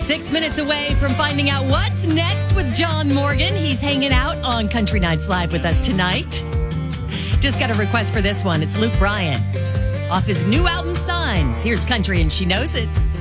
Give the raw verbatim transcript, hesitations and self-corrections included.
Six minutes away from finding out what's next with John Morgan. He's hanging out on Country Nights Live with us tonight. Just got a request for this one. It's Luke Bryan off his new album, Signs. Here's Country and She Knows It.